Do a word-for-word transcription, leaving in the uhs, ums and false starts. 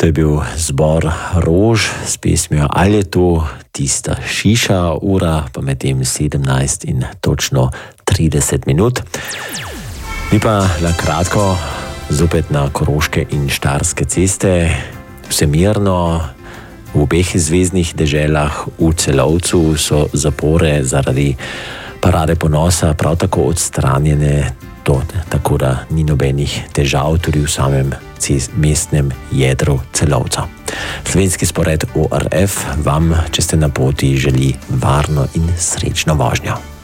To je bil zbor Rož s pesmijo Ali je to tista šiša, ura pa med tem sedemnajst in točno trideset minut. Mi pa na kratko zopet na koroške in štajerske ceste, vse mirno. V obeh zvezdnih deželah v Celovcu so zapore zaradi parade ponosa prav tako odstranjene, to, tako da ni nobenih težav tudi v samem mestnem jedru Celovca. Slovenski spored O R F vam, če ste na poti, želi varno in srečno vožnjo.